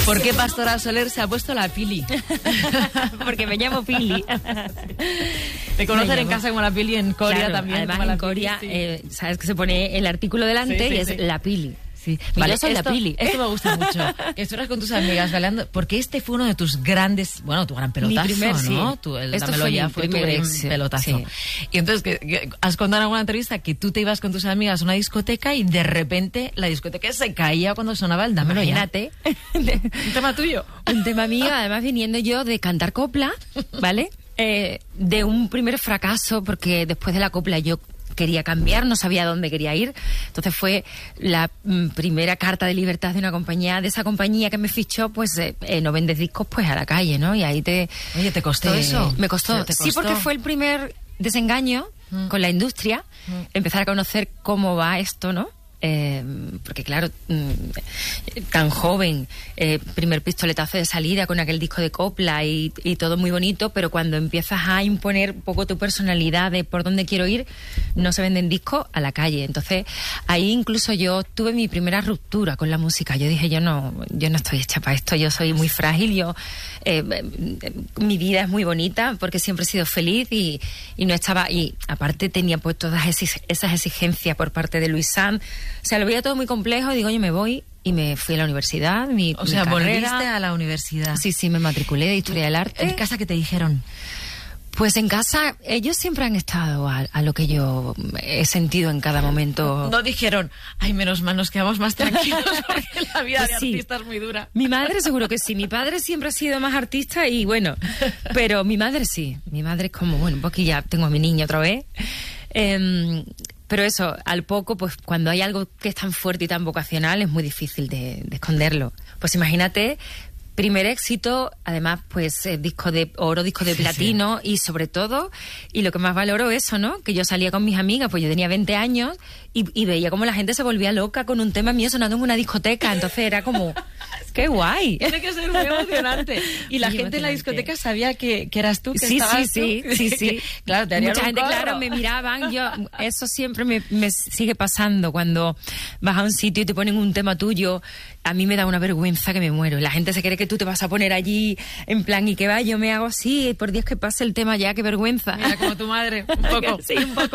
¿Por qué Pastora Soler se ha puesto la Pili? Porque me llamo Pili. Te conocen en casa como la Pili, en Corea claro, también. Además en Corea, sí. Sabes que se pone el artículo delante y es la Pili. Sí. Vale, yo soy la Pili. Esto me gusta mucho. Que estuvieras con tus amigas bailando, porque este fue uno de tus grandes, bueno, tu gran pelotazo, ¿no? Dámelo ya, fue tu gran pelotazo. Sí. Y entonces, que has contado en alguna entrevista que tú te ibas con tus amigas a una discoteca y de repente la discoteca se caía cuando sonaba el Dámelo Imagínate. Ya. Un tema tuyo. Un tema mío, además viniendo yo de cantar copla, ¿vale? De un primer fracaso, porque después de la copla yo quería cambiar, no sabía a dónde quería ir. Entonces fue la primera carta de libertad de una compañía, de esa compañía que me fichó, pues no vendes discos, pues a la calle, ¿no? Y ahí te... Oye, ¿te costó eso? Me costó. Sí, porque fue el primer desengaño con la industria, empezar a conocer cómo va esto, ¿no? Porque claro, tan joven, primer pistoletazo de salida con aquel disco de copla y todo muy bonito, pero cuando empiezas a imponer un poco tu personalidad de por dónde quiero ir, no se venden discos a la calle. Entonces ahí incluso yo tuve mi primera ruptura con la música. Yo dije, yo no estoy hecha para esto, yo soy muy frágil, mi vida es muy bonita porque siempre he sido feliz y no estaba, y aparte tenía pues todas esas exigencias por parte de Luis Sanz. O sea, lo veía todo muy complejo, digo, yo me voy y me fui a la universidad, mi carrera. Volviste a la universidad. Sí, me matriculé de Historia del Arte. ¿En casa qué te dijeron? Pues en casa, ellos siempre han estado a lo que yo he sentido en cada momento. No dijeron, ay, menos mal, nos quedamos más tranquilos porque la vida de artista es muy dura. Mi madre seguro que sí, mi padre siempre ha sido más artista y bueno, pero mi madre sí. Mi madre es como, bueno, porque ya tengo a mi niña otra vez. Pero eso, al poco, pues cuando hay algo que es tan fuerte y tan vocacional, es muy difícil de esconderlo. Pues imagínate, primer éxito, además, pues disco de oro, disco de platino, y sobre todo, y lo que más valoro eso, ¿no? Que yo salía con mis amigas, pues yo tenía 20 años, y veía como la gente se volvía loca con un tema mío sonando en una discoteca, entonces era como... ¡Qué guay! Tiene que ser muy emocionante. Y la gente en la discoteca sabía que eras tú, que estabas tú. Sí. Claro, te harían mucha gente, claro, me miraban. Eso siempre me sigue pasando. Cuando vas a un sitio y te ponen un tema tuyo, a mí me da una vergüenza que me muero. La gente se cree que tú te vas a poner allí en plan, y que va, yo me hago así, por Dios que pase el tema ya, qué vergüenza. Mira, como tu madre, un poco. Sí, un poco.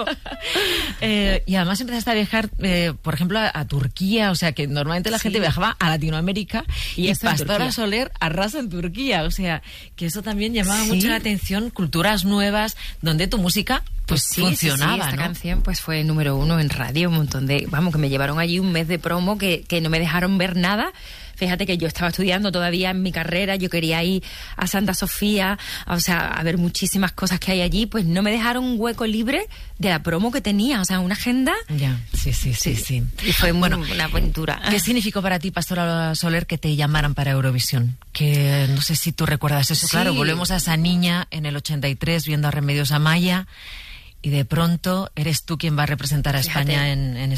Y además empezaste a viajar, por ejemplo, a Turquía, o sea, que normalmente la gente viajaba a Latinoamérica. Y Pastora Soler arrasa en Turquía, o sea, que eso también llamaba mucho la atención, culturas nuevas, donde tu música pues funcionaba, esta ¿no? canción pues fue número 1 en radio, un montón de... Vamos, que me llevaron allí un mes de promo que no me dejaron ver nada. Fíjate que yo estaba estudiando todavía en mi carrera, yo quería ir a Santa Sofía, o sea, a ver muchísimas cosas que hay allí, pues no me dejaron un hueco libre de la promo que tenía, o sea, una agenda. Ya, sí. Y fue una aventura. ¿Qué significó para ti, Pastora Soler, que te llamaran para Eurovisión? Que no sé si tú recuerdas eso. Sí. Claro, volvemos a esa niña en el 83 viendo a Remedios Amaya. Y de pronto eres tú quien va a representar a España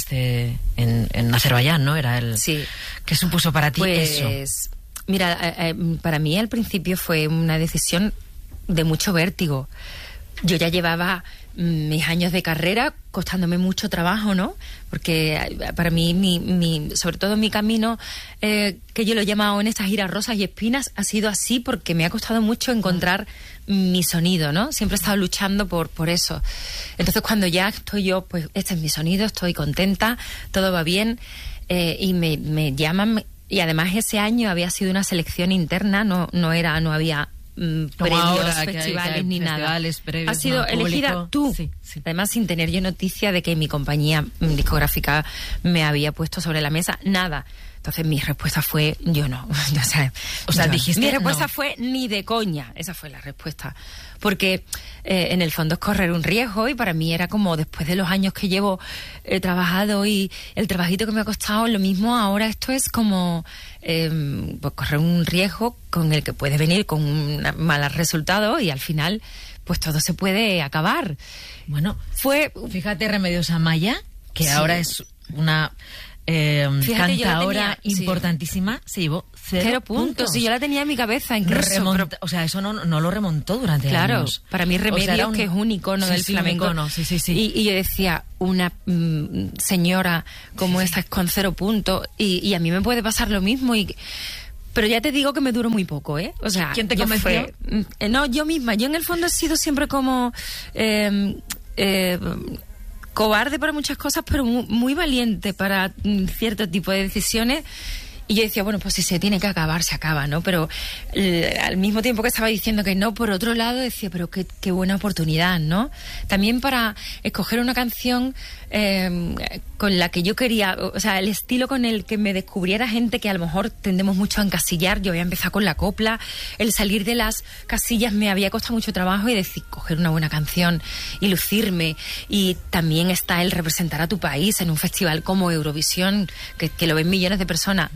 en Azerbaiyán, ¿no? Era el... Sí. ¿Qué supuso para ti eso? Pues, mira, para mí al principio fue una decisión de mucho vértigo. Yo ya llevaba mis años de carrera costándome mucho trabajo, ¿no? Porque para mí, sobre todo mi camino, que yo lo he llamado en estas giras rosas y espinas, ha sido así porque me ha costado mucho encontrar mi sonido, ¿no? Siempre he estado luchando por eso. Entonces cuando ya estoy yo, pues este es mi sonido, estoy contenta, todo va bien, y me llaman, y además ese año había sido una selección interna, no había premios, ahora, festivales que hay ni nada. Previos, has sido elegida tú. Sí. Además, sin tener yo noticia de que mi compañía discográfica me había puesto sobre la mesa, nada. Entonces mi respuesta fue, yo no. O sea, dijiste, mi respuesta fue ni de coña. Esa fue la respuesta. Porque en el fondo es correr un riesgo, y para mí era como, después de los años que llevo trabajado y el trabajito que me ha costado, lo mismo ahora esto es como pues correr un riesgo con el que puede venir con un mal resultado, y al final pues todo se puede acabar. Bueno, fíjate, Remedios Amaya, que ahora es una... cantadora importantísima, se llevó 0 puntos. Y yo la tenía en mi cabeza incluso. O sea, eso no lo remontó durante años. Claro, para mí Remedios, que es un icono del flamenco. Sí. Y yo decía, una señora como esta es con 0 puntos, y a mí me puede pasar lo mismo. Pero ya te digo que me duró muy poco, ¿eh? O sea, ¿quién te convenció? No, yo misma. Yo en el fondo he sido siempre como cobarde para muchas cosas, pero muy valiente para cierto tipo de decisiones. Y yo decía, bueno, pues si se tiene que acabar, se acaba, ¿no? Pero al mismo tiempo que estaba diciendo que no, por otro lado decía, pero qué buena oportunidad, ¿no? También para escoger una canción con la que yo quería, o sea, el estilo con el que me descubriera gente que a lo mejor tendemos mucho a encasillar. Yo había empezado con la copla, el salir de las casillas me había costado mucho trabajo y decir, coger una buena canción y lucirme. Y también está el representar a tu país en un festival como Eurovisión, que lo ven millones de personas.